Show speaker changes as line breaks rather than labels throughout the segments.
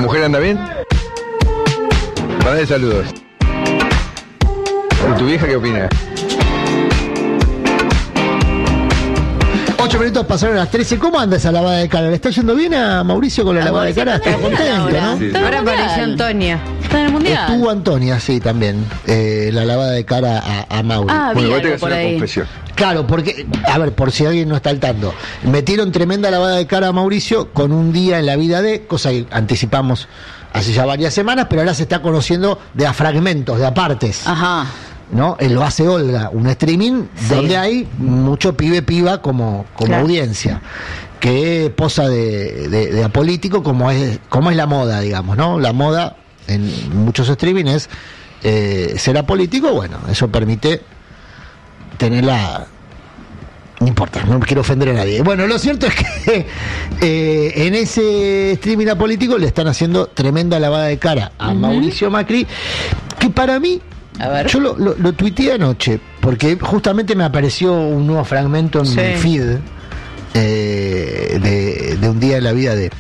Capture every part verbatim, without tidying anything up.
mujer anda bien? Mandale saludos. ¿Y tu vieja qué opina?
Ocho minutos pasaron a las trece. ¿Cómo anda esa lavada de cara? ¿Le está yendo bien a Mauricio con la, la lavada de cara? Está contento, ¿no?
Sí. Ahora apareció Antonia. Está en el mundial.
Estuvo Antonia, sí, también. Eh, la lavada de cara a, a Mauri.
Ah,
Bueno,
vi
igual te voy a
algo
hacer
por
una
ahí.
confesión.
Claro, porque, a ver, por si alguien no está al tanto, metieron tremenda lavada de cara a Mauricio con un día en la vida de, cosa que anticipamos hace ya varias semanas, pero ahora se está conociendo de a fragmentos, de a partes.
Ajá.
¿No? Él lo hace Olga, un streaming
Sí.
donde hay mucho pibe-piba como, como
Claro.
audiencia, que posa de, de, de apolítico como es, como es la moda, digamos, ¿no? La moda en muchos streaming es eh, ser apolítico, bueno, eso permite tener la... No importa, no quiero ofender a nadie. Bueno, lo cierto es que eh, en ese streaming apolítico le están haciendo tremenda lavada de cara a
Ujú.
Mauricio Macri, que para mí,
A ver.
yo lo, lo, lo tuiteé anoche, porque justamente me apareció un nuevo fragmento en
Sí.
mi feed eh, de, de un día en la vida de...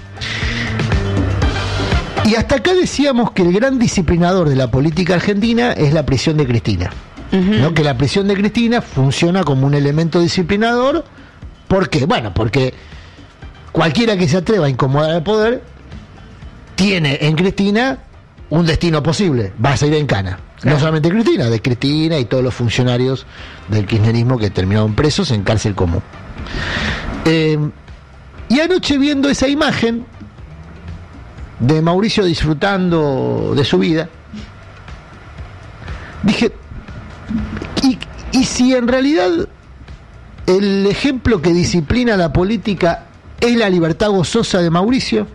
Y hasta acá decíamos que el gran disciplinador de la política argentina es la prisión de Cristina.
Ujú.
¿No? Que la prisión de Cristina funciona como un elemento disciplinador. ¿Por qué? Bueno, porque cualquiera que se atreva a incomodar al poder tiene en Cristina un destino posible, va a salir en cana.
Claro.
No solamente Cristina, de Cristina y todos los funcionarios del kirchnerismo que terminaron presos en cárcel común. Eh, y anoche, viendo esa imagen de Mauricio disfrutando de su vida, dije, ¿y, y si en realidad el ejemplo que disciplina la política es la libertad gozosa de Mauricio?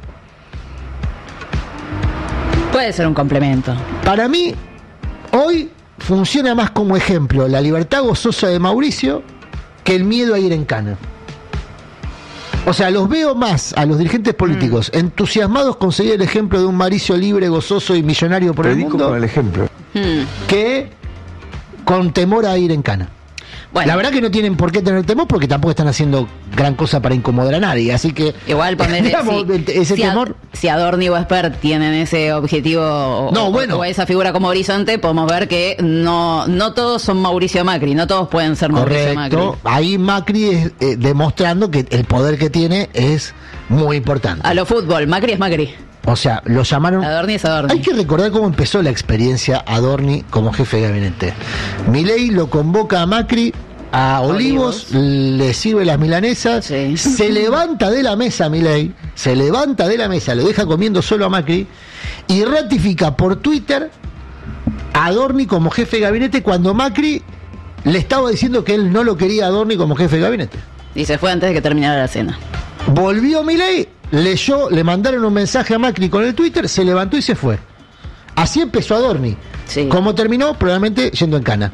Puede ser un complemento.
Para mí, hoy funciona más como ejemplo la libertad gozosa de Mauricio que el miedo a ir en cana. O sea, los veo más a los dirigentes políticos mm. entusiasmados con seguir el ejemplo de un Mauricio libre, gozoso y millonario por
Predico
el mundo
con el ejemplo.
Hmm.
que con temor a ir en cana.
Bueno,
La verdad que no tienen por qué tener temor porque tampoco están haciendo gran cosa para incomodar a nadie, así que
igual poner
digamos,
si,
ese
si,
temor.
a, si Adorni o Esper tienen ese objetivo o,
No,
o,
bueno.
o esa figura como horizonte, podemos ver que no no todos son Mauricio Macri, no todos pueden ser Mauricio
Correcto.
Macri.
Ahí Macri es eh, demostrando que el poder que tiene es muy importante.
A lo fútbol, Macri es Macri.
O sea, lo llamaron.
Adorni es Adorni.
Hay que recordar cómo empezó la experiencia Adorni como jefe de gabinete. Milei lo convoca a Macri a Olivos,
Olivos.
le sirve las milanesas,
Sí.
se levanta de la mesa Milei, se levanta de la mesa, lo deja comiendo solo a Macri y ratifica por Twitter a Adorni como jefe de gabinete cuando Macri le estaba diciendo que él no lo quería a Adorni como jefe de gabinete.
Y se fue antes de que terminara la cena.
Volvió Milei, leyó, le mandaron un mensaje a Macri con el Twitter, se levantó y se fue. Así empezó Adorni.
Sí.
Como terminó, probablemente yendo en cana.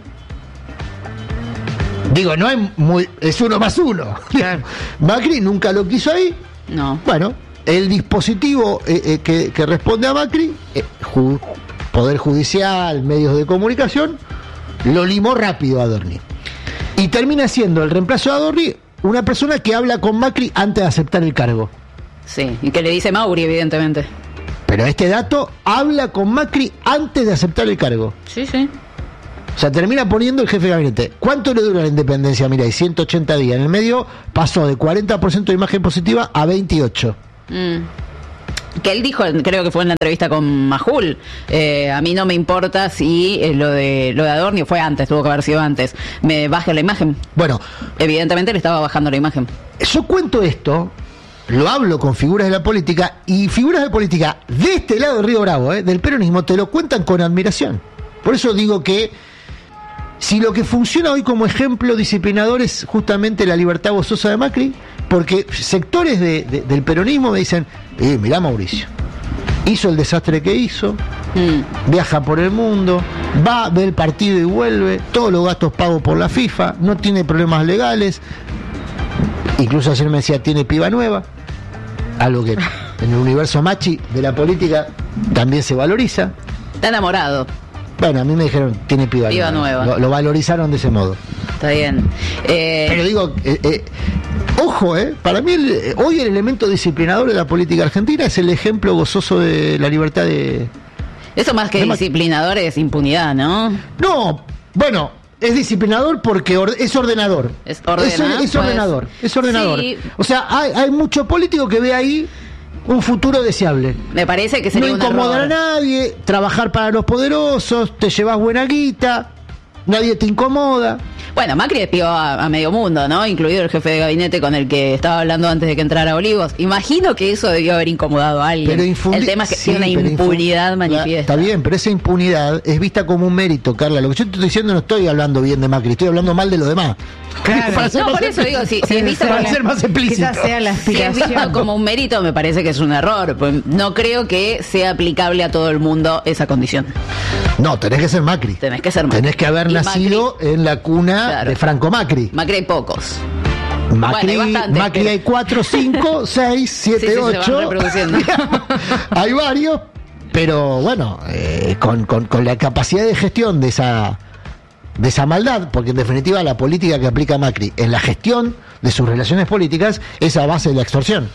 Digo, no es muy, es uno más uno.
Claro.
Macri nunca lo quiso ahí.
No.
Bueno, el dispositivo eh, eh, que, que responde a Macri, eh, ju- Poder Judicial, medios de comunicación, lo limó rápido a Adorni. Y termina siendo el reemplazo de Adorni una persona que habla con Macri antes de aceptar el cargo.
Sí, y que le dice Mauri, evidentemente.
Pero este dato habla con Macri antes de aceptar el cargo.
Sí, sí.
O sea, termina poniendo el jefe de gabinete. ¿Cuánto le dura la independencia? Mira, hay ciento ochenta días. En el medio pasó de cuarenta por ciento de imagen positiva a veintiocho.
Mm. Que él dijo, creo que fue en la entrevista con Majul, eh, a mí no me importa si eh, lo de lo de Adorni fue antes, tuvo que haber sido antes, me baje la imagen.
Bueno,
Evidentemente le estaba bajando la imagen.
yo cuento esto, lo hablo con figuras de la política, y figuras de política de este lado del Río Bravo, eh, del peronismo, te lo cuentan con admiración. Por eso digo que si lo que funciona hoy como ejemplo disciplinador es justamente la libertad gozosa de Macri, porque sectores de, de, del peronismo me dicen, eh, mirá Mauricio, hizo el desastre que hizo,
Mm.
viaja por el mundo, va, ve el partido y vuelve, todos los gastos pagos por la FIFA, no tiene problemas legales, incluso ayer me decía, tiene piba nueva, algo que en el universo machi de la política también se valoriza.
Está enamorado,
Bueno, a mí me dijeron, tiene piba,
Piba nueva.
Lo, lo valorizaron de ese modo.
está bien. Eh,
Pero digo, eh, eh, ojo, eh, para mí el, hoy el elemento disciplinador de la política argentina es el ejemplo gozoso de la libertad de...
Eso más que
de
disciplinador es impunidad, ¿no?
No, bueno, es disciplinador porque or, es ordenador.
Es, ordena,
es, es
pues,
ordenador, es ordenador.
Sí.
O sea, hay, hay mucho político que ve ahí un futuro deseable.
Me parece que sería
No
un
incomodar
error.
a nadie, trabajar para los poderosos, te llevas buena guita, nadie te incomoda.
Bueno, Macri despidió a, a medio mundo, ¿no? Incluido el jefe de gabinete con el que estaba hablando antes de que entrara Olivos. Imagino que eso debió haber incomodado a alguien.
Pero infundi-
el tema es que
sí,
tiene una
pero
impunidad
infu-
manifiesta.
Está bien, pero esa impunidad es vista como un mérito, Carla. Lo que yo te estoy diciendo no estoy hablando bien de Macri, estoy hablando mal de los demás.
Claro.
Para ser
No,
más
por eso
explícito.
digo, si, si es visto
Para
como,
ser más explícito.
Quizás sea la
si es visto
aspiración.
como un mérito, me parece que es un error. Pues no creo que sea aplicable a todo el mundo esa condición.
No, tenés que ser Macri.
Tenés que ser Macri.
Tenés que haber
Y
nacido en la cuna
Claro.
de Franco Macri.
Macri hay pocos.
Macri,
Bueno, hay bastantes,
Macri
pero-
hay cuatro, cinco, seis, siete,
Sí, sí, se van
ocho.
reproduciendo.
Hay varios, pero bueno, eh, con, con, con la capacidad de gestión de esa de esa maldad, porque en definitiva la política que aplica Macri en la gestión de sus relaciones políticas es a base de la extorsión.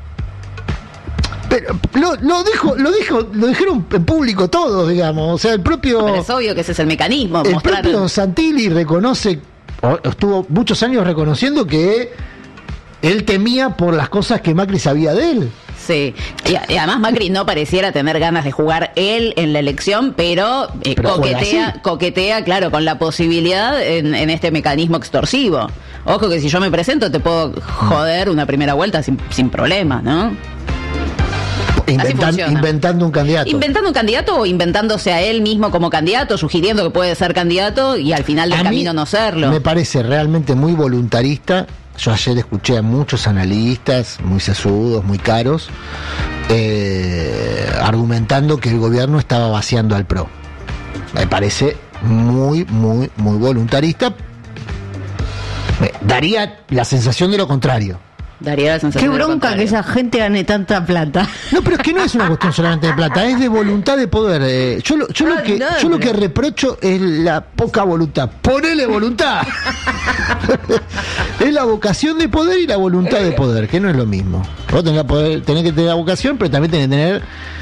Pero lo, lo dijo, lo dijo, lo dijeron en público todos, digamos. O sea, el propio
Pero es obvio que ese es el mecanismo.
el
mostrar...
propio Santilli reconoce, o estuvo muchos años reconociendo que él temía por las cosas que Macri sabía de él.
Sí, y, y además Macri no pareciera tener ganas de jugar él en la elección, pero, eh,
Pero juega
coquetea,
así.
coquetea, claro, con la posibilidad en, en este mecanismo extorsivo. Ojo que si yo me presento te puedo joder una primera vuelta sin, sin problema, ¿no?
Inventan-
funciona.
inventando un candidato.
¿Inventando un candidato o inventándose a él mismo como candidato, sugiriendo que puede ser candidato y al final del
A mí
camino no serlo?
Me parece realmente muy voluntarista. Yo ayer escuché a muchos analistas muy sesudos, muy caros, eh, argumentando que el gobierno estaba vaciando al P R O. Me parece muy, muy, muy voluntarista. Me daría la sensación de lo contrario.
Daría la
Qué
sensación de lo
bronca que
contrario.
esa gente gane tanta plata.
No, pero es que no es una cuestión solamente de plata, es de voluntad de poder. eh. Yo, lo, yo, lo
Ah,
que,
no,
yo lo que
pero-
reprocho es la poca voluntad. Ponele voluntad. Es la vocación de poder y la voluntad de poder, que no es lo mismo. Vos tenés, que poder- tenés que tener la vocación, pero también tenés que tener...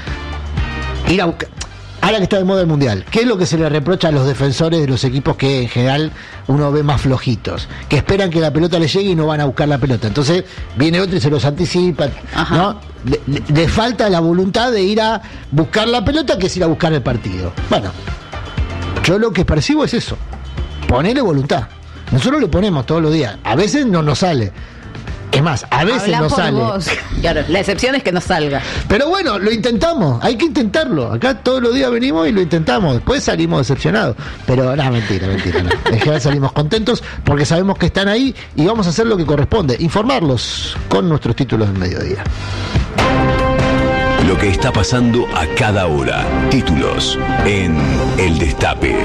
Ir a buscar... Ahora que está de moda el mundial, ¿qué es lo que se le reprocha a los defensores de los equipos que en general uno ve más flojitos? Que esperan que la pelota les llegue y no van a buscar la pelota. Entonces viene otro y se los anticipa,
Ajá.
¿no? Le, le- le falta la voluntad de ir a buscar la pelota, que es ir a buscar el partido. Bueno, yo lo que percibo es eso. Ponele voluntad. Nosotros lo ponemos todos los días. A veces no nos sale. Es más, a veces
Habla
no
por
sale.
vos.
Claro, la excepción es que no salga.
Pero bueno, lo intentamos, hay que intentarlo. Acá todos los días venimos y lo intentamos. Después salimos decepcionados. Pero no, mentira, mentira. No. En general salimos contentos porque sabemos que están ahí y vamos a hacer lo que corresponde, informarlos con nuestros títulos del mediodía.
Lo que está pasando a cada hora. Títulos en El Destape.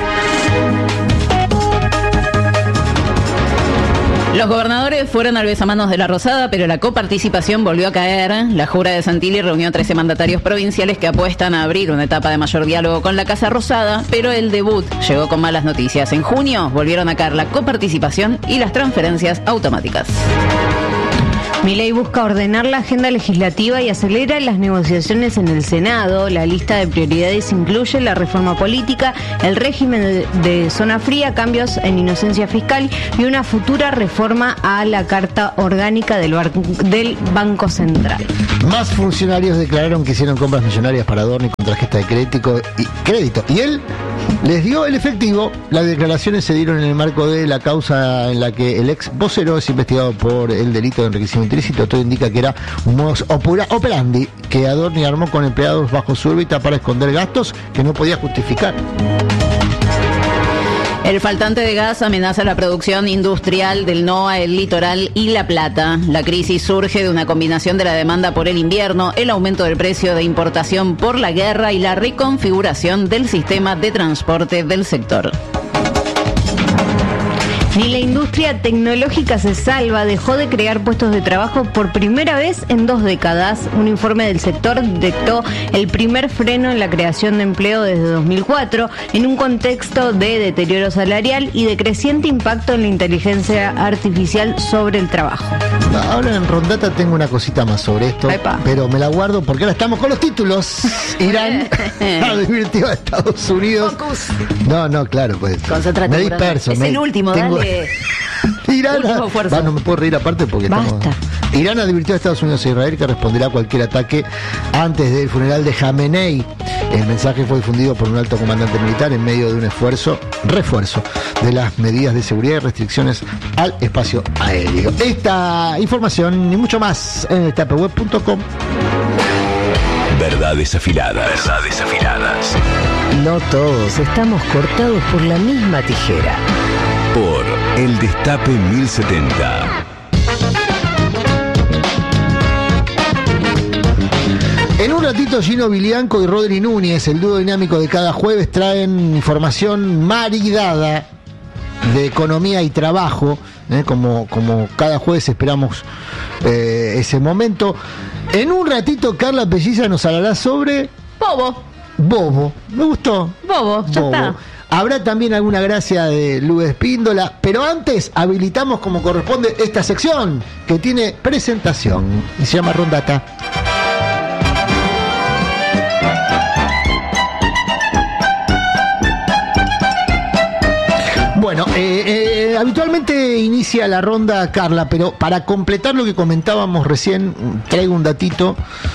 Los gobernadores fueron al besamanos de la Rosada, pero la coparticipación volvió a caer. La Jura de Santilli reunió a trece mandatarios provinciales que apuestan a abrir una etapa de mayor diálogo con la Casa Rosada, pero el debut llegó con malas noticias. En junio volvieron a caer la coparticipación y las transferencias automáticas.
Milei busca ordenar la agenda legislativa y acelera las negociaciones en el Senado. La lista de prioridades incluye la reforma política, el régimen de, de zona fría, cambios en inocencia fiscal y una futura reforma a la Carta Orgánica del, bar- del Banco Central.
Más funcionarios declararon que hicieron compras millonarias para Adorni con tarjeta de crédito y, crédito. y él les dio el efectivo. Las declaraciones se dieron en el marco de la causa en la que el ex vocero es investigado por el delito de enriquecimiento ilícito. Todo indica que era un modus opera- operandi que Adorni armó con empleados bajo su órbita para esconder gastos que no podía justificar.
El faltante de gas amenaza la producción industrial del N O A, el Litoral y La Plata. La crisis surge de una combinación de la demanda por el invierno, el aumento del precio de importación por la guerra y la reconfiguración del sistema de transporte del sector.
Ni la industria tecnológica se salva, dejó de crear puestos de trabajo por primera vez en dos décadas. Un informe del sector detectó el primer freno en la creación de empleo desde dos mil cuatro, en un contexto de deterioro salarial y de creciente impacto en la inteligencia artificial sobre el trabajo.
Ahora en Rondata tengo una cosita más sobre esto,
Epa.
pero me la guardo porque ahora estamos con los títulos. Irán advirtió a Estados Unidos.
Focus.
No, no, claro, pues.
Concéntrate,
me
Murano.
disperso.
Es
me-
el último,
tengo-
dale.
Irán,
Último esfuerzo.
Va, no me puedo reír aparte porque
Basta.
estamos... Irán advirtió a Estados Unidos e Israel que responderá a cualquier ataque antes del funeral de Jamenei. El mensaje fue difundido por un alto comandante militar en medio de un esfuerzo, refuerzo de las medidas de seguridad y restricciones al espacio aéreo. Esta información y mucho más en el tapeweb punto com.
Verdades afiladas. Verdades afiladas.
No todos estamos cortados por la misma tijera.
Por El Destape mil setenta.
En un ratito Gino Bilianco y Rodri Núñez, el dúo dinámico de cada jueves, traen información maridada de economía y trabajo, ¿eh? como, como cada jueves esperamos eh, ese momento. En un ratito Carla Pelliza nos hablará sobre
Bobo.
Bobo. Me gustó.
Bobo, ya
Bobo.
está.
Habrá también alguna gracia de Lu Espíndola, pero antes habilitamos como corresponde esta sección que tiene presentación y se llama Rondata. Bueno, eh, eh, habitualmente inicia la ronda Carla, pero para completar lo que comentábamos recién, traigo un datito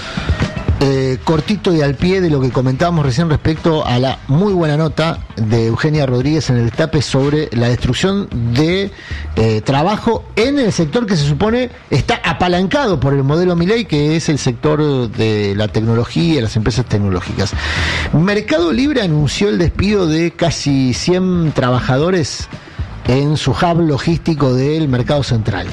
eh, cortito y al pie de lo que comentábamos recién respecto a la muy buena nota de Eugenia Rodríguez en el Destape sobre la destrucción de eh, trabajo en el sector que se supone está apalancado por el modelo Milei, que es el sector de la tecnología y las empresas tecnológicas. Mercado Libre anunció el despido de casi cien trabajadores en su hub logístico del Mercado Central.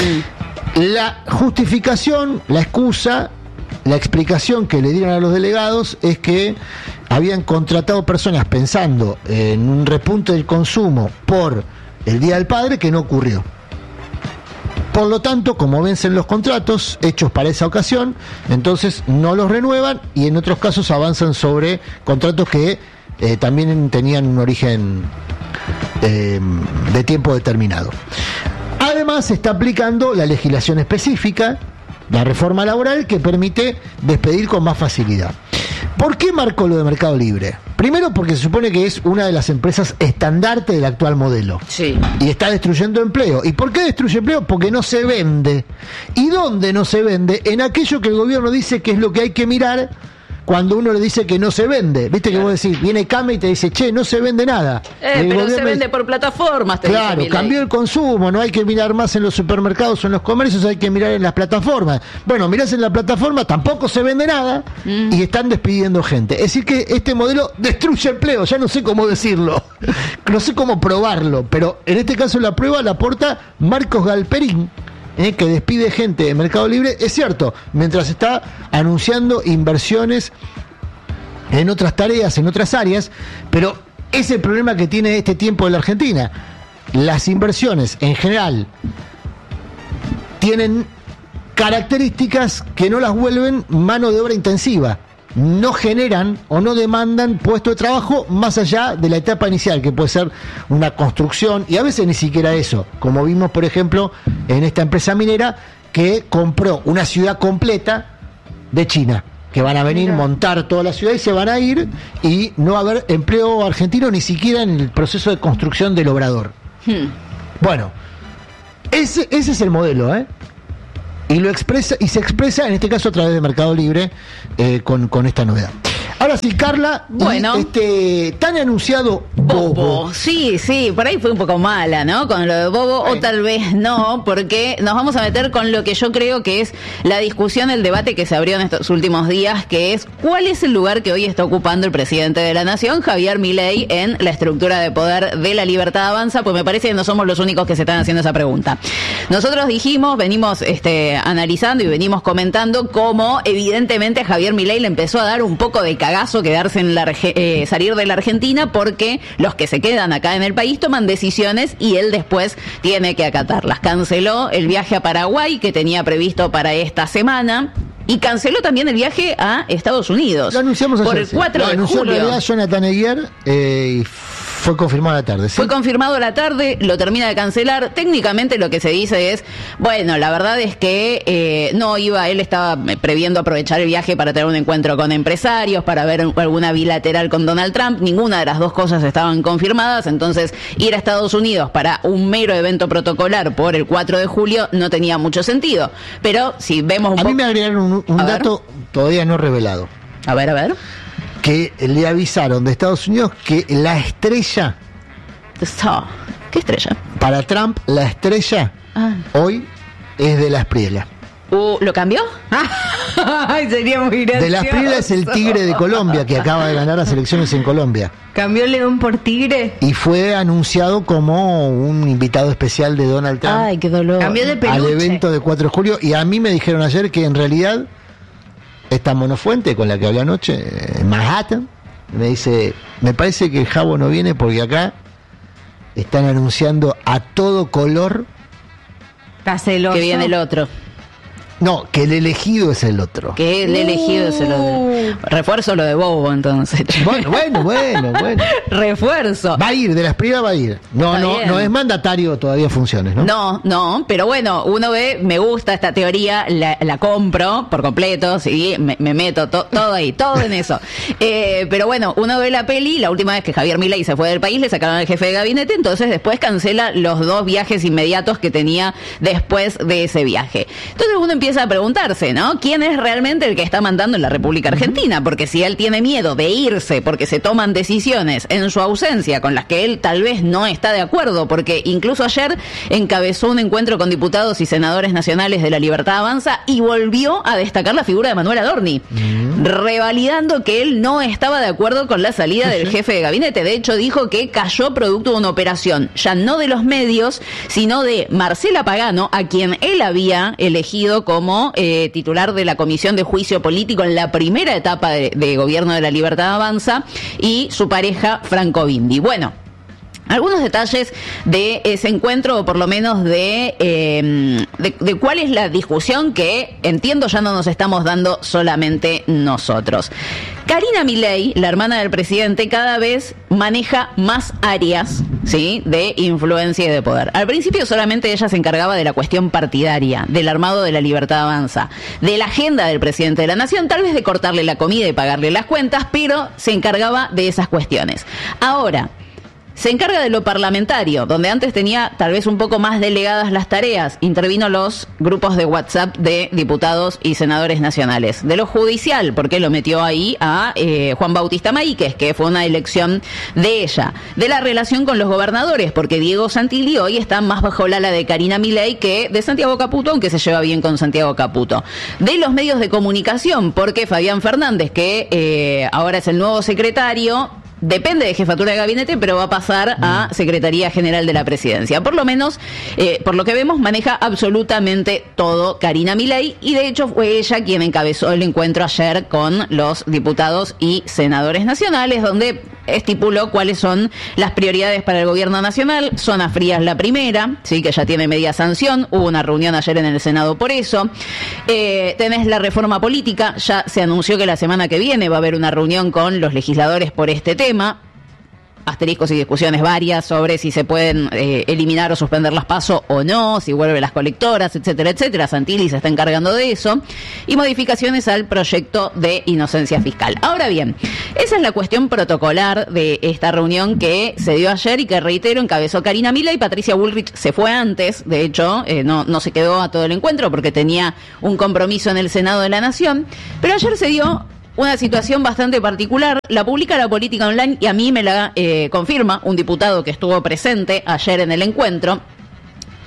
La justificación, la excusa, la explicación que le dieron a los delegados es que habían contratado personas pensando en un repunte del consumo por el Día del Padre que no ocurrió. Por lo tanto, como vencen los contratos hechos para esa ocasión, entonces no los renuevan y en otros casos avanzan sobre contratos que eh, también tenían un origen eh, de tiempo determinado. Además, se está aplicando la legislación específica, la reforma laboral, que permite despedir con más facilidad. ¿Por qué marcó lo de Mercado Libre? Primero porque se supone que es una de las empresas estandarte del actual modelo.
Sí.
Y está destruyendo empleo. ¿Y por qué destruye empleo? Porque no se vende. ¿Y dónde no se vende? En aquello que el gobierno dice que es lo que hay que mirar cuando uno le dice que no se vende. Viste que vos decís, viene Came y te dice, che, no se vende nada.
Eh,
El
pero se
gobierno
vende
dice,
por plataformas, te dice
claro,
Milei.
cambió el consumo, no hay que mirar más en los supermercados o en los comercios, hay que mirar en las plataformas. Bueno, mirás en la plataforma, tampoco se vende nada
Mm.
y están despidiendo gente. Es decir que este modelo destruye empleo, ya no sé cómo decirlo, no sé cómo probarlo, pero en este caso la prueba la aporta Marcos Galperín, eh, que despide gente de Mercado Libre, es cierto, mientras está anunciando inversiones en otras tareas, en otras áreas, pero es el problema que tiene este tiempo de la Argentina. Las inversiones en general tienen características que no las vuelven mano de obra intensiva, no generan o no demandan puesto de trabajo más allá de la etapa inicial, que puede ser una construcción, y a veces ni siquiera eso, como vimos por ejemplo en esta empresa minera que compró una ciudad completa de China, que van a venir, montar toda la ciudad y se van a ir, y no va a haber empleo argentino ni siquiera en el proceso de construcción del obrador.
Hmm.
Bueno, ese, ese es el modelo, ¿eh? Y lo expresa, y se expresa en este caso a través de Mercado Libre eh, con, con esta novedad. Ahora sí, Carla, y
Bueno.
este tan anunciado Bobo.
Bobo. Sí, sí, por ahí fue un poco mala, ¿no? Con lo de Bobo,
Bueno.
o tal vez no, porque nos vamos a meter con lo que yo creo que es la discusión, el debate que se abrió en estos últimos días, que es cuál es el lugar que hoy está ocupando el presidente de la Nación, Javier Milei, en la estructura de poder de la Libertad Avanza, pues me parece que no somos los únicos que se están haciendo esa pregunta. Nosotros dijimos, venimos este, analizando y venimos comentando cómo evidentemente a Javier Milei le empezó a dar un poco de cagazo paso quedarse en la eh, salir de la Argentina, porque los que se quedan acá en el país toman decisiones y él después tiene que acatarlas. Canceló el viaje a Paraguay que tenía previsto para esta semana. Y canceló también el viaje a Estados Unidos.
Lo anunciamos ayer.
Por el cuatro
Lo
de
anunció
julio.
en realidad Jonathan Eguier eh, y fue confirmado a la tarde. ¿sí?
Fue confirmado a la tarde, lo termina de cancelar. Técnicamente lo que se dice es, bueno, la verdad es que eh, no iba, él estaba previendo aprovechar el viaje para tener un encuentro con empresarios, para ver alguna bilateral con Donald Trump. Ninguna de las dos cosas estaban confirmadas, entonces ir a Estados Unidos para un mero evento protocolar por el cuatro de julio no tenía mucho sentido. Pero si vemos un
A
poco...
mí me agregaron un, un dato todavía no revelado.
A ver, a ver.
Que le avisaron de Estados Unidos que la estrella,
¿Qué estrella?
para Trump, la estrella
Ah.
hoy es de la Espriella.
Uh, ¿Lo cambió?
Ay, sería muy gracioso.
De la Espriella es el tigre de Colombia, que acaba de ganar las elecciones en Colombia.
¿Cambió León por tigre?
Y fue anunciado como un invitado especial de Donald Trump
Ay, qué dolor.
Cambió de
al
peluche.
evento de cuatro de julio. Y a mí me dijeron ayer que en realidad esta monofuente con la que hablé anoche, en Manhattan, me dice, me parece que el Jabo no viene porque acá están anunciando a todo color,
Está celoso.
Que viene el otro.
no, que el elegido es el otro.
Que el elegido es el otro. Refuerzo lo de Bobo, entonces.
Bueno, bueno, bueno, bueno.
Refuerzo.
Va a ir, de la Espriella va a ir. No,
Está
no,
bien.
no es mandatario todavía funciones, ¿no?
No, no, pero bueno, uno ve, me gusta esta teoría, la, la compro por completo, sí, me, me meto to, todo ahí, todo en eso. Eh, pero bueno, uno ve la peli, la última vez que Javier Milei se fue del país, le sacaron al jefe de gabinete, entonces después cancela los dos viajes inmediatos que tenía después de ese viaje. Entonces uno empieza a preguntarse, ¿no? ¿Quién es realmente el que está mandando en la República Argentina? Porque si él tiene miedo de irse, porque se toman decisiones en su ausencia con las que él tal vez no está de acuerdo, porque incluso ayer encabezó un encuentro con diputados y senadores nacionales de La Libertad Avanza y volvió a destacar la figura de Manuel Adorni, mm. revalidando que él no estaba de acuerdo con la salida del jefe de gabinete. De hecho, dijo que cayó producto de una operación, ya no de los medios, sino de Marcela Pagano, a quien él había elegido como eh, titular de la Comisión de Juicio Político en la primera etapa de, de gobierno de La Libertad Avanza, y su pareja Franco Bindi. Bueno, algunos detalles de ese encuentro, o por lo menos de, eh, de, de cuál es la discusión que, entiendo, ya no nos estamos dando solamente nosotros. Karina Milei, la hermana del presidente, cada vez maneja más áreas, ¿sí?, de influencia y de poder. Al principio solamente ella se encargaba de la cuestión partidaria, del armado de La Libertad Avanza, de la agenda del presidente de la Nación, tal vez de cortarle la comida y pagarle las cuentas, pero se encargaba de esas cuestiones. Ahora se encarga de lo parlamentario, donde antes tenía tal vez un poco más delegadas las tareas. Intervino los grupos de WhatsApp de diputados y senadores nacionales. De lo judicial, porque lo metió ahí a eh, Juan Bautista Maíquez, que fue una elección de ella. De la relación con los gobernadores, porque Diego Santilli hoy está más bajo la ala de Karina Milei que de Santiago Caputo, aunque se lleva bien con Santiago Caputo. De los medios de comunicación, porque Fabián Fernández, que eh, ahora es el nuevo secretario, depende de jefatura de gabinete, pero va a pasar a Secretaría General de la Presidencia. Por lo menos, eh, por lo que vemos, maneja absolutamente todo Karina Milei, y de hecho fue ella quien encabezó el encuentro ayer con los diputados y senadores nacionales, donde estipuló cuáles son las prioridades para el gobierno nacional. Zona Frías la primera, sí, que ya tiene media sanción. Hubo una reunión ayer en el Senado por eso. Eh, tenés la reforma política. Ya se anunció que la semana que viene va a haber una reunión con los legisladores por este tema. Asteriscos y discusiones varias sobre si se pueden eh, eliminar o suspender las PASO o no, si vuelven las colectoras, etcétera, etcétera. Santilli se está encargando de eso. Y modificaciones al proyecto de inocencia fiscal. Ahora bien, esa es la cuestión protocolar de esta reunión que se dio ayer y que, reitero, encabezó Karina Milei. Patricia Bullrich se fue antes, de hecho, eh, no, no se quedó a todo el encuentro porque tenía un compromiso en el Senado de la Nación. Pero ayer se dio una situación bastante particular. La publica La Política Online y a mí me la eh, confirma un diputado que estuvo presente ayer en el encuentro.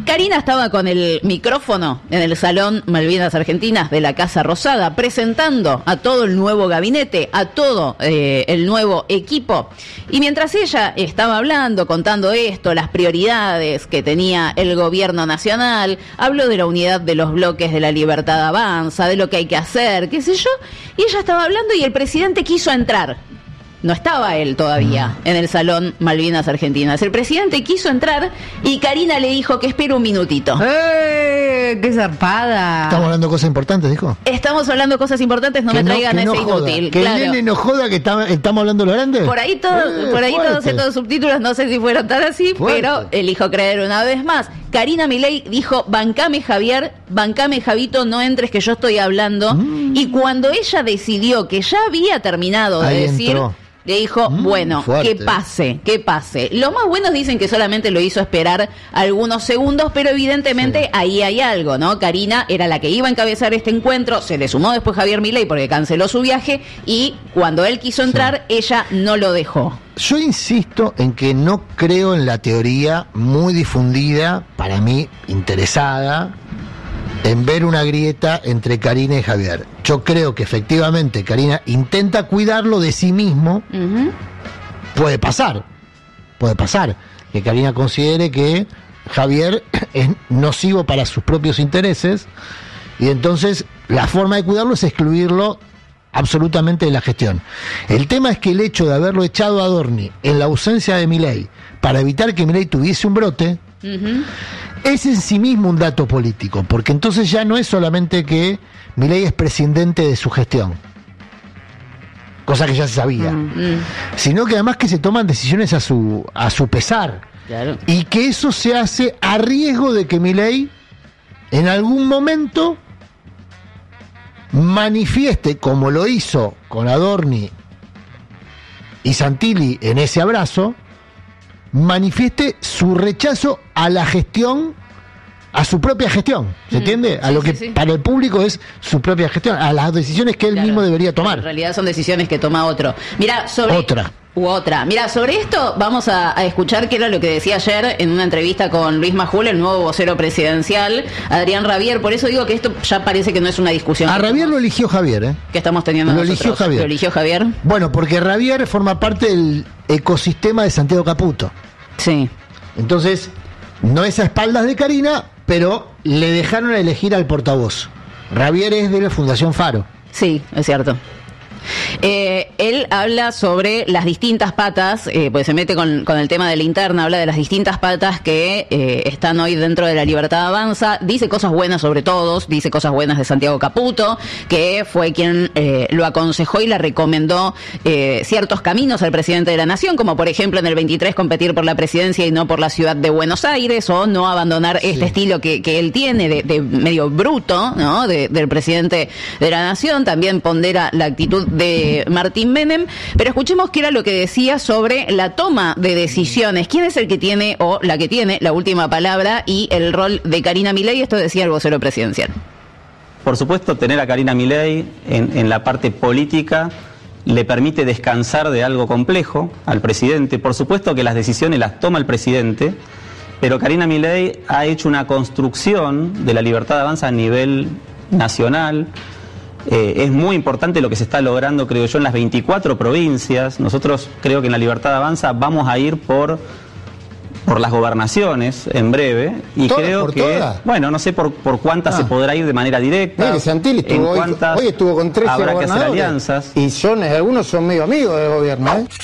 Karina estaba con el micrófono en el Salón Malvinas Argentinas de la Casa Rosada, presentando a todo el nuevo gabinete, a todo eh, el nuevo equipo. Y mientras ella estaba hablando, contando esto, las prioridades que tenía el gobierno nacional, habló de la unidad de los bloques de la Libertad Avanza, de lo que hay que hacer, qué sé yo, y ella estaba hablando y el presidente quiso entrar. No estaba él todavía en el Salón Malvinas Argentinas. El presidente quiso entrar y Karina le dijo que espere un minutito.
¡Eh! ¡Qué zarpada!
Estamos hablando de cosas importantes, dijo.
Estamos hablando de cosas importantes, no
que
me traigan
no,
ese
no
inútil.
Que
claro.
el nene no joda que está, estamos hablando de lo grande.
Por ahí, todo,
eh,
por ahí todos
fuerte.
estos subtítulos no sé si fueron tan así,
Fuerte.
pero elijo creer una vez más. Karina Milei dijo, bancame Javier, bancame Javito, no entres que yo estoy hablando. Mm. Y cuando ella decidió que ya había terminado de
ahí
decir...
entró.
Le dijo, mm, bueno, fuerte. que pase, que pase. Los más buenos dicen que solamente lo hizo esperar algunos segundos, pero evidentemente sí. ahí hay algo, ¿no? Karina era la que iba a encabezar este encuentro, se le sumó después Javier Milei porque canceló su viaje y cuando él quiso entrar, sí. ella no lo dejó.
Yo insisto en que no creo en la teoría muy difundida, para mí interesada, en ver una grieta entre Karina y Javier. Yo creo que efectivamente Karina intenta cuidarlo de sí mismo. Uh-huh. Puede pasar, puede pasar que Karina considere que Javier es nocivo para sus propios intereses y entonces la forma de cuidarlo es excluirlo absolutamente de la gestión. El tema es que el hecho de haberlo echado a Adorni en la ausencia de Milei para evitar que Milei tuviese un brote, uh-huh. es en sí mismo un dato político, porque entonces ya no es solamente que Milei es presidente de su gestión, cosa que ya se sabía, uh-huh. sino que además que se toman decisiones a su a su pesar, claro. y que eso se hace a riesgo de que Milei en algún momento manifieste, como lo hizo con Adorni y Santilli en ese abrazo, manifieste su rechazo a la gestión, a su propia gestión, ¿se mm, entiende? A sí, lo que sí, sí. para el público es su propia gestión, a las decisiones que él claro, mismo debería tomar.
En realidad son decisiones que toma otro. Mira, sobre...
Otra.
U otra. Mira, sobre esto vamos a, a escuchar qué era lo que decía ayer en una entrevista con Luis Majul, el nuevo vocero presidencial, Adrián Rabier. Por eso digo que esto ya parece que no es una discusión.
A Rabier lo eligió Javier, ¿eh?
Que estamos teniendo
Lo
nosotros.
eligió Javier.
¿Lo eligió Javier?
Bueno, porque Rabier forma parte del ecosistema de Santiago Caputo.
Sí.
Entonces, no es a espaldas de Karina, pero le dejaron elegir al portavoz. Rabier es de la Fundación Faro.
Sí, es cierto. Eh, él habla sobre las distintas patas, eh, pues se mete con, con el tema de la interna, habla de las distintas patas que eh, están hoy dentro de la Libertad Avanza, dice cosas buenas sobre todos, dice cosas buenas de Santiago Caputo, que fue quien eh, lo aconsejó y le recomendó eh, ciertos caminos al presidente de la Nación, como por ejemplo en el veintitrés competir por la presidencia y no por la ciudad de Buenos Aires, o no abandonar sí. este estilo que, que él tiene de, de medio bruto, ¿no? De, del presidente de la Nación. También pondera la actitud de Martín Menem, pero escuchemos qué era lo que decía sobre la toma de decisiones. ¿Quién es el que tiene o la que tiene la última palabra y el rol de Karina Milei? Esto decía el vocero presidencial.
Por supuesto, tener a Karina Milei en, en la parte política le permite descansar de algo complejo al presidente. Por supuesto que las decisiones las toma el presidente, pero Karina Milei ha hecho una construcción de la Libertad Avanza a nivel nacional. Eh, es muy importante lo que se está logrando, creo yo, en las veinticuatro provincias. Nosotros creo que en la Libertad Avanza vamos a ir por por las gobernaciones en breve y
¿Todas,
creo
por
que
todas?
bueno, no sé por por cuántas ah. se podrá ir de manera directa.
Mire, Santilli estuvo
en
hoy,
cuántas
hoy estuvo con trece
habrá que hacer
gobernadores
alianzas.
Y son algunos son medio amigos del gobierno, ¿eh?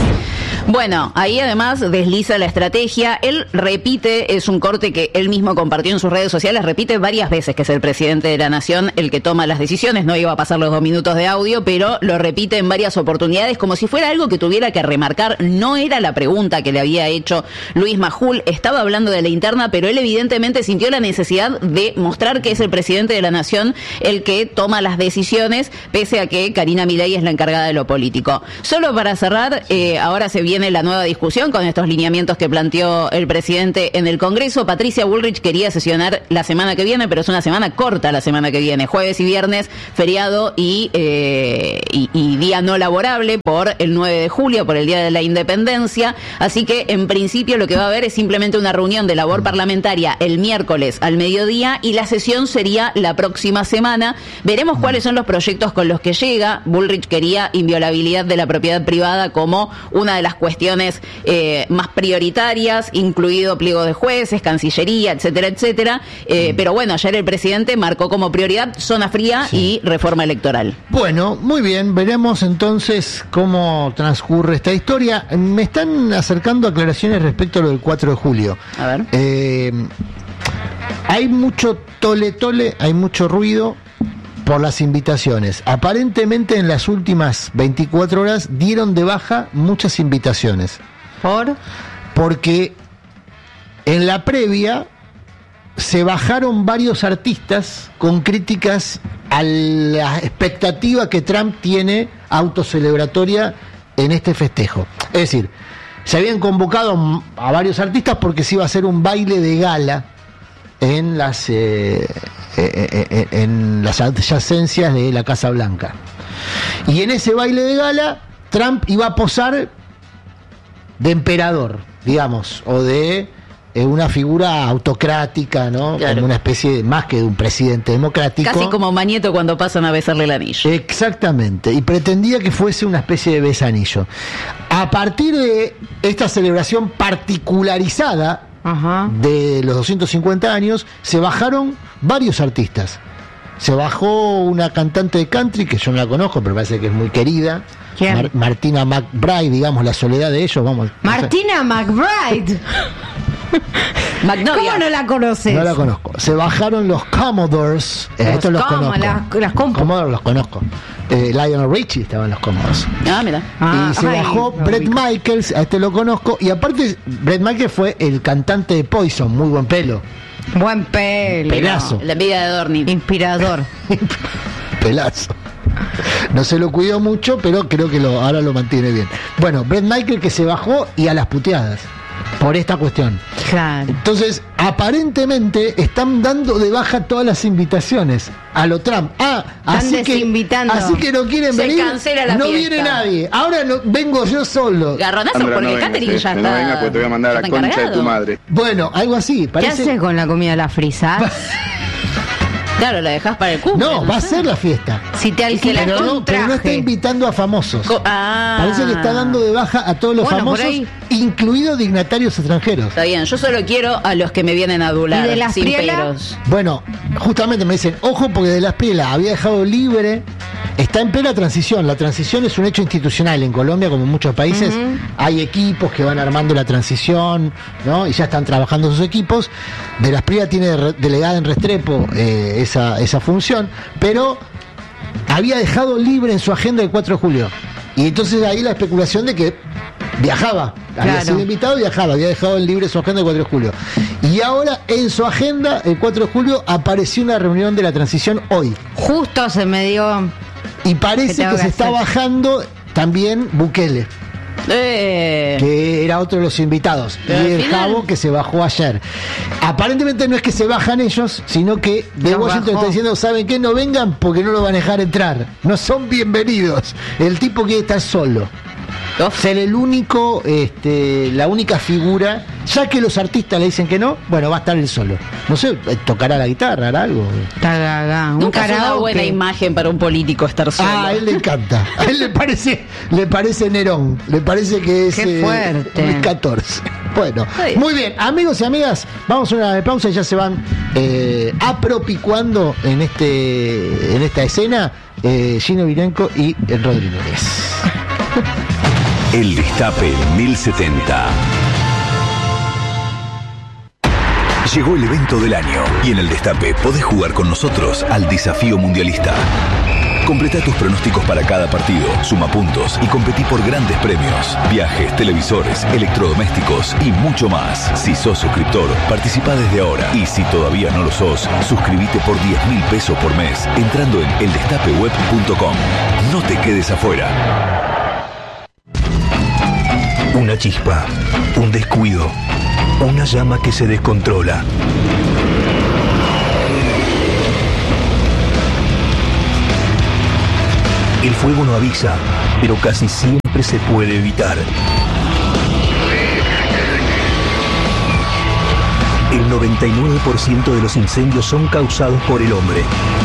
Bueno, ahí además desliza la estrategia. Él repite, es un corte que él mismo compartió en sus redes sociales, repite varias veces que es el presidente de la Nación el que toma las decisiones. No iba a pasar los dos minutos de audio, pero lo repite en varias oportunidades como si fuera algo que tuviera que remarcar. No era la pregunta que le había hecho Luis Majul, estaba hablando de la interna, pero él evidentemente sintió la necesidad de mostrar que es el presidente de la Nación el que toma las decisiones, pese a que Karina Milei es la encargada de lo político. Solo para cerrar, eh, ahora se viene la nueva discusión con estos lineamientos que planteó el presidente en el Congreso. Patricia Bullrich quería sesionar la semana que viene, pero es una semana corta la semana que viene, jueves y viernes, feriado y, eh, y, y día no laborable por por el nueve de julio, por el Día de la Independencia. Así que, en principio, lo que va a haber es simplemente una reunión de labor parlamentaria el miércoles al mediodía y la sesión sería la próxima semana. Veremos cuáles son los proyectos con los que llega. Bullrich quería inviolabilidad de la propiedad privada como una de las cuestiones eh, más prioritarias, incluido pliego de jueces, Cancillería, etcétera, etcétera. Eh, pero bueno, ayer el presidente marcó como prioridad zona fría sí. y reforma electoral.
Bueno, muy bien, veremos entonces cómo transcurre esta historia. Me están acercando aclaraciones respecto a lo del cuatro de julio.
A ver.
Eh, hay mucho tole tole, hay mucho ruido por las invitaciones. Aparentemente en las últimas veinticuatro horas dieron de baja muchas invitaciones.
¿Por?
Porque en la previa se bajaron varios artistas con críticas a la expectativa que Trump tiene autocelebratoria en este festejo. Es decir, se habían convocado a varios artistas porque se iba a hacer un baile de gala en las eh, eh, eh, en las adyacencias de la Casa Blanca. Y en ese baile de gala Trump iba a posar de emperador, digamos, o de eh, una figura autocrática, ¿no?
Claro.
Como una especie de, más que de un presidente democrático.
Casi como Mañeto cuando pasan a besarle el anillo.
Exactamente, y pretendía que fuese una especie de besanillo. A partir de esta celebración particularizada
Ajá.
de los doscientos cincuenta años, se bajaron varios artistas. Se bajó una cantante de country, que yo no la conozco, pero parece que es muy querida.
¿Quién?
Mar- Martina McBride, digamos, la soledad de ellos, vamos.
Martina McBride.
Magnolia.
¿Cómo no la conoces?
No la conozco. Se bajaron los Commodores. Eh,
Los
estos los
Commo-
conozco.
las- las compo.
Commodores los conozco. Eh, Lionel Richie estaban los Commodores.
Ah, mira.
Ah,
y se
ay,
bajó
lo
Bret
ubico.
Michaels, a este lo conozco. Y aparte, Bret Michaels fue el cantante de Poison, muy buen pelo.
Buen pelo.
Pelazo.
La envidia de Dorni.
Inspirador.
Pelazo. No se lo cuidó mucho, pero creo que lo, ahora lo mantiene bien. Bueno, Bret Michaels que se bajó y a las puteadas por esta cuestión.
Claro.
Entonces, aparentemente están dando de baja todas las invitaciones a lo Trump. Ah,
Están
así que,
desinvitando.
así que no quieren
Se
venir.
cancela la
no
fiesta.
viene nadie. Ahora no, vengo yo solo.
Garronazo
Sandra,
porque
no vengas,
Catherine
eh,
ya
no
está.
vengas porque te voy a mandar a
ya
la
está
concha de
encargado.
tu madre.
Bueno, algo así.
¿Qué
Parece...
haces con la comida? ¿La frisás?
Claro, la dejás para el cumple.
No, va a ser la fiesta.
Si te alquilas
Pero
un
no, pero no está
traje.
invitando a famosos.
Co- ah.
Parece que está dando de baja a todos los
Bueno, por
famosos,
ahí.
incluidos dignatarios extranjeros.
Está bien, yo solo quiero a los que me vienen a adular.
¿Y de las
sin
Priela?
peros.
Bueno, justamente me dicen, ojo porque de las Prielas había dejado libre, está en plena transición. La transición es un hecho institucional en Colombia, como en muchos países.
Ujú.
Hay equipos que van armando la transición, ¿no? Y ya están trabajando sus equipos. De las Prielas tiene re- delegada en Restrepo eh, esa, esa función, pero había dejado libre en su agenda el cuatro de julio. Y entonces ahí la especulación de que viajaba, había
Claro.
sido invitado y viajaba, había dejado en libre su agenda el cuatro de julio. Y ahora en su agenda, el cuatro de julio, apareció una reunión de la transición hoy.
Justo se me dio.
Y
¿Qué
parece
tengo
que
que
se está
hacer?
bajando también Bukele,
Eh.
que era otro de los invitados.
Pero
y
al
el
final-
Jabo que se bajó ayer. Aparentemente no es que se bajan ellos, sino que de
Los
Washington
bajó.
está diciendo, ¿saben qué? No vengan porque no lo van a dejar entrar. No son bienvenidos. El tipo quiere estar solo. Ser el único, este, la única figura, ya que los artistas le dicen que no, bueno, va a estar él solo. No sé, tocará la guitarra, hará algo.
Tagaga, un
Nunca es una
karaoke.
buena imagen para un político estar solo.
Ah, a él le encanta. A él le parece, le parece Nerón. Le parece que es
Qué
eh,
fuerte.
Luis catorce. Bueno,
Sí.
muy bien, amigos y amigas, vamos a una pausa y ya se van eh, apropicuando en este, en esta escena eh, Gino Virenco y el Rodri Núñez.
El Destape mil setenta. Llegó el evento del año y en el Destape podés jugar con nosotros al desafío mundialista. Completa tus pronósticos para cada partido, suma puntos y competí por grandes premios, viajes, televisores, electrodomésticos y mucho más. Si sos suscriptor, participa desde ahora y si todavía no lo sos, suscríbete por diez mil pesos por mes entrando en el destape web punto com. No te quedes afuera.
Una chispa, un descuido, una llama que se descontrola. El fuego no avisa, pero casi siempre se puede evitar. El noventa y nueve por ciento de los incendios son causados por el hombre.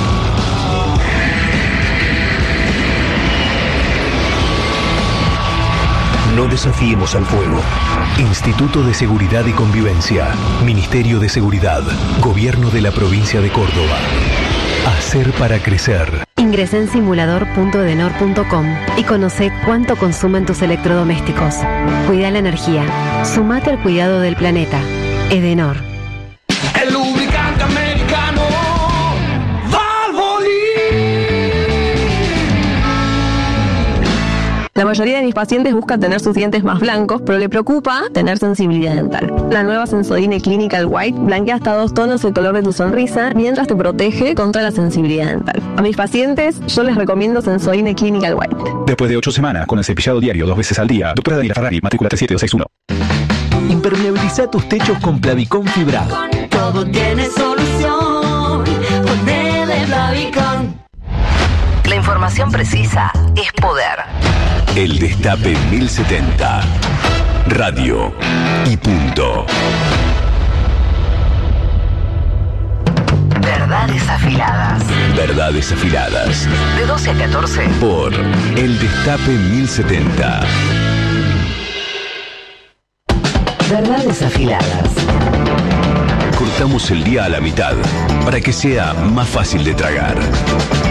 No desafiemos al fuego. Instituto de Seguridad y Convivencia. Ministerio de Seguridad. Gobierno de la provincia de Córdoba. Hacer para crecer.
Ingresa en simulador punto edenor punto com y conoce cuánto consumen tus electrodomésticos. Cuida la energía. Sumate al cuidado del planeta. Edenor.
El lubricante americano Valvoline.
La mayoría de mis pacientes buscan tener sus dientes más blancos, pero le preocupa tener sensibilidad dental. La nueva Sensodyne Clinical White blanquea hasta dos tonos el color de tu sonrisa, mientras te protege contra la sensibilidad dental. A mis pacientes yo les recomiendo Sensodyne Clinical White.
Después de ocho semanas con el cepillado diario dos veces al día, doctora Daniela Ferrari, matrícula tres siete dos seis uno.
Impermeabiliza tus techos con Plavicon fibrado.
Todo tiene solución con el Plavicon.
La información precisa es poder.
El Destape mil setenta. Radio y punto.
Verdades afiladas.
Verdades afiladas.
De doce a catorce.
Por El Destape mil setenta.
Verdades afiladas.
Cortamos el día a la mitad para que sea más fácil de tragar.